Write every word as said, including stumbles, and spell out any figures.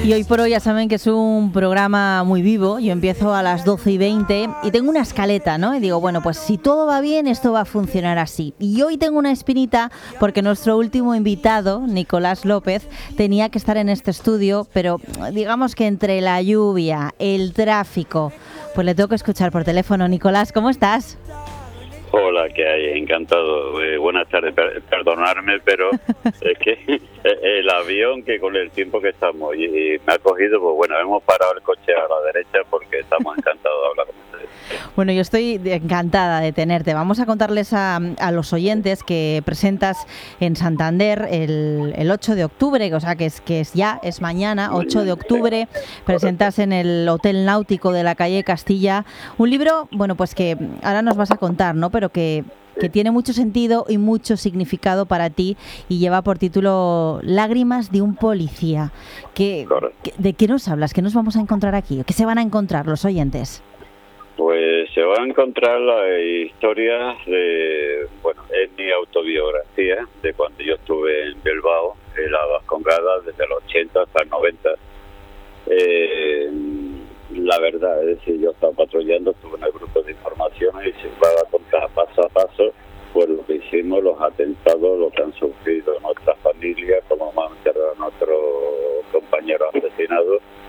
Y hoy por hoy ya saben que es un programa muy vivo. Yo empiezo a las doce y veinte y tengo una escaleta, ¿no? Y digo, bueno, pues si todo va bien, esto va a funcionar así. Y hoy tengo una espinita porque nuestro último invitado, Nicolás López, tenía que estar en este estudio, pero digamos que entre la lluvia, el tráfico, pues le tengo que escuchar por teléfono. Nicolás, ¿cómo estás? Hola, ¿qué hay? Encantado. Eh, buenas tardes. Per- perdonarme, pero es que el avión, que con el tiempo que estamos, y, y me ha cogido, pues bueno, hemos parado el coche a la derecha porque estamos encantados de hablar con ustedes. Bueno, yo estoy encantada de tenerte. Vamos a contarles a, a los oyentes que presentas en Santander el, el ocho de octubre, o sea que es que es ya, es mañana, ocho de octubre, presentas en el Hotel Náutico de la calle Castilla un libro, bueno, pues que ahora nos vas a contar, ¿no? Pero que, que tiene mucho sentido y mucho significado para ti y lleva por título Lágrimas de un policía. ¿Qué, qué, ¿De qué nos hablas? ¿Qué nos vamos a encontrar aquí? ¿Qué se van a encontrar los oyentes? Pues se van a encontrar las historias de, bueno, es mi autobiografía de cuando yo estuve en Bilbao, en la Vascongada, desde los ochenta hasta el noventa. Eh, la verdad, es decir, yo estaba patrullando, estuve en el grupo de información y se iba a contar paso a paso pues lo que hicimos, los atentados, lo que han sufrido nuestras familias, como hemos enterrado a nuestros compañeros asesinados